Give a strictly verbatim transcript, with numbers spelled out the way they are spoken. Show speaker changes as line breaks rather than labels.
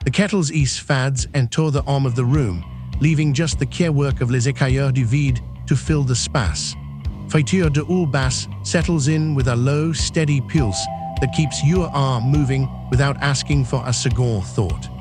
The kettles is fads enter the arm of the room, leaving just the care work of les écailleurs du vide to fill the space. Faiture de oul basse settles in with a low, steady pulse that keeps your arm moving without asking for a second thought.